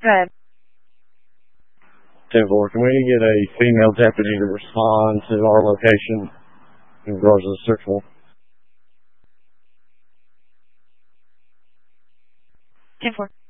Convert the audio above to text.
ahead. 10-4, can we get a female deputy to respond to our location in regards to the search warrant? 10-4.